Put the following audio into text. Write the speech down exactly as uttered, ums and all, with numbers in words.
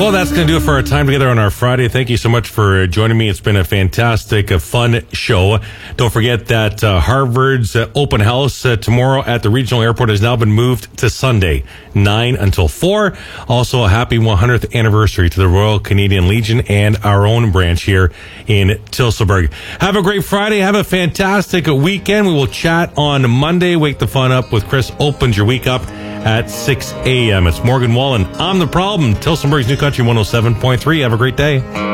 Well, that's going to do it for our time together on our Friday. Thank you so much for joining me. It's been a fantastic, uh, fun show. Don't forget that uh, Harvard's uh, open house uh, tomorrow at the regional airport has now been moved to Sunday, nine until four. Also, a happy one hundredth anniversary to the Royal Canadian Legion and our own branch here in Tillsonburg. Have a great Friday. Have a fantastic weekend. We will chat on Monday. Wake the Fun Up with Chris opens your week up at six a.m. It's Morgan Wallen. I'm the problem. Tillsonburg's New Country one oh seven point three. Have a great day.